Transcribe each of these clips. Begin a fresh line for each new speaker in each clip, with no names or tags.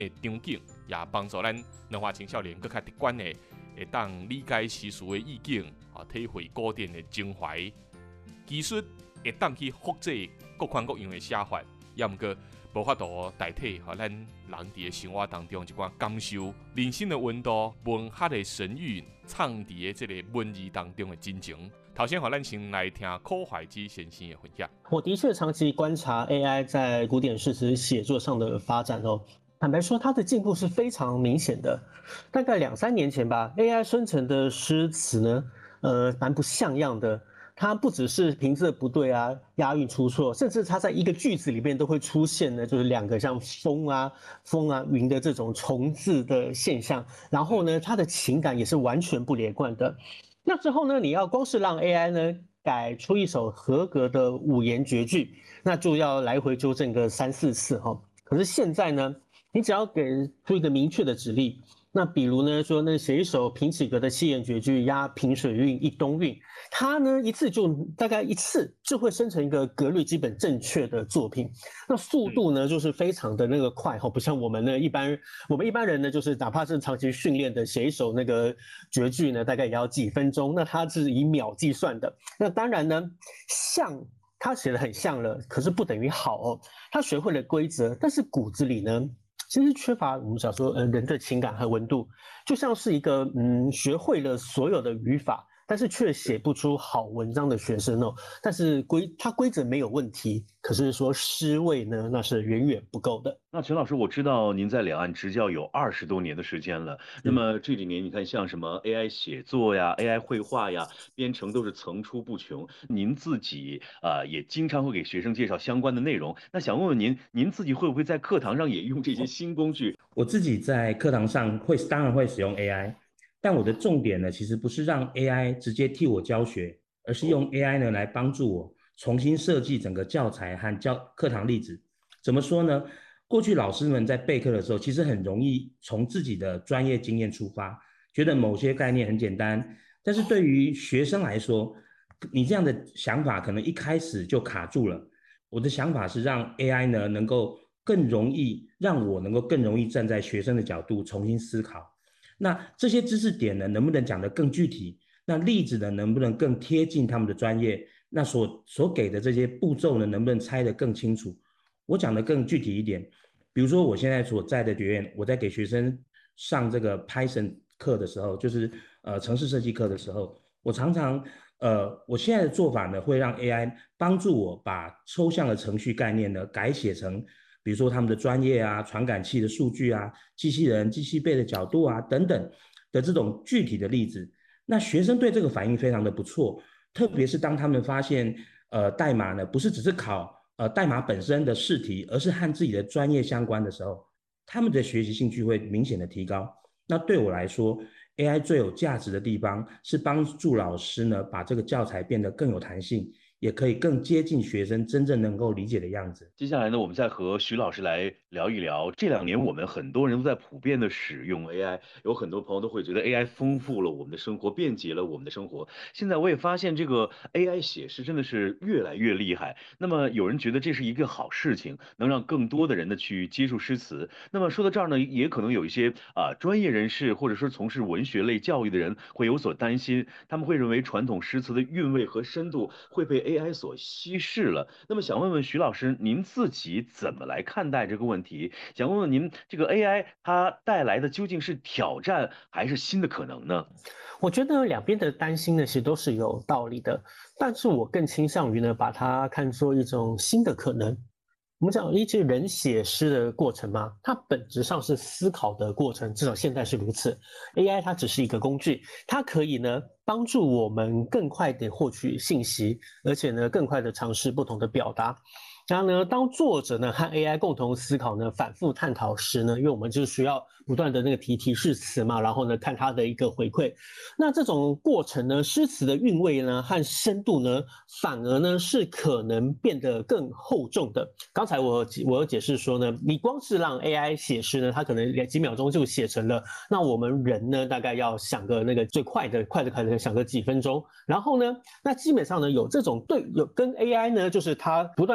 的场景，也帮助咱两化青少年更加直观的会当理解时事的意境，体会古典的情怀。技术会当去复制各款各样的写法，也毋过无法度代替咱人伫生活当中一寡感受人生的温度、文学的神韵，藏伫这个文字当中的真情。头先咱先来听柯怀基先生的分享。
我的确长期观察 AI 在古典诗词写作上的发展哦。坦白说，它的进步是非常明显的。大概2-3年前吧 ，AI 生成的诗词呢，蛮不像样的。它不只是平仄不对啊、押韵出错，甚至它在一个句子里面都会出现呢，就是2个像风啊、云的这种重字的现象。然后呢，它的情感也是完全不连贯的。那之后呢，你要光是让 AI 呢改出一首合格的5言绝句，那就要来回纠正个3-4次哈。可是现在呢，你只要给出一个明确的指令，那比如呢说那写一首平起格的7言绝句，押平水韵、一东韵，它呢大概一次就会生成一个格律基本正确的作品。那速度呢就是非常的那个快哈，不像我们一般人呢，就是哪怕是长期训练的写一首那个绝句呢，大概也要几分钟，那它是以秒计算的。那当然呢，像他写的很像了，可是不等于好哦。他学会了规则，但是骨子里呢，其实缺乏我们讲说人的情感和温度，就像是一个学会了所有的语法，但是却写不出好文章的学生哦。但是他规则没有问题，可是说诗味呢，那是远远不够的。
那陈老师，我知道您在两岸执教有20多年的时间了。那么这几年，你看像什么 AI 写作呀、AI 绘画呀，编程都是层出不穷。您自己也经常会给学生介绍相关的内容。那想问问您，您自己会不会在课堂上也用这些新工具？
我自己在课堂上当然会使用 AI， 但我的重点呢，其实不是让 AI 直接替我教学，而是用 AI 呢来帮助我重新设计整个教材和课堂例子。怎么说呢？过去老师们在备课的时候，其实很容易从自己的专业经验出发，觉得某些概念很简单，但是对于学生来说，你这样的想法可能一开始就卡住了。我的想法是让 AI 呢能够让我能够更容易站在学生的角度重新思考。那这些知识点呢，能不能讲得更具体？那例子呢，能不能更贴近他们的专业？那所给的这些步骤呢，能不能拆得更清楚？我讲得更具体一点，比如说我现在所在的学院，我在给学生上这个 Python 课的时候，就是程式设计课的时候，我常常我现在的做法呢，会让 AI 帮助我把抽象的程序概念呢改写成，比如说他们的专业啊、传感器的数据啊、机器人、机器臂的角度啊等等的这种具体的例子。那学生对这个反应非常的不错，特别是当他们发现代码呢不是只是考代码本身的试题，而是和自己的专业相关的时候，他们的学习兴趣会明显的提高。那对我来说 AI 最有价值的地方是帮助老师呢把这个教材变得更有弹性，也可以更接近学生真正能够理解的样子。
接下来呢，我们再和徐老师来聊一聊。这2年我们很多人都在普遍的使用 AI，有很多朋友都会觉得 AI 丰富了我们的生活，便捷了我们的生活。现在我也发现这个 AI 写诗真的是越来越厉害。那么有人觉得这是一个好事情，能让更多的人呢去接触诗词。那么说到这儿呢，也可能有一些专业人士或者说从事文学类教育的人会有所担心，他们会认为传统诗词的韵味和深度会被 AI 所稀释了。那么想问问徐老师，您自己怎么来看待这个问题？想问问您，这个 AI 它带来的究竟是挑战还是新的可能呢？
我觉得两边的担心呢，其实都是有道理的，但是我更倾向于呢，把它看作一种新的可能。我们讲，一些人写诗的过程嘛，它本质上是思考的过程，至少现在是如此。AI 它只是一个工具，它可以呢帮助我们更快地获取信息，而且呢更快地尝试不同的表达。然后呢，当作者呢和 AI 共同思考呢，反复探讨时呢，因为我们就需要不断的那个提示词嘛，然后呢看它的一个回馈。那这种过程呢，诗词的韵味呢和深度呢，反而呢是可能变得更厚重的。刚才我有解释说呢，你光是让 AI 写诗呢，它可能几秒钟就写成了，那我们人呢大概要想个那个最快的想个几分钟。然后呢，那基本上呢有这种有跟 AI 呢，就是它不断提示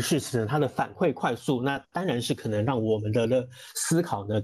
事词呢，它的反馈快速，那当然是可能让我们的思考呢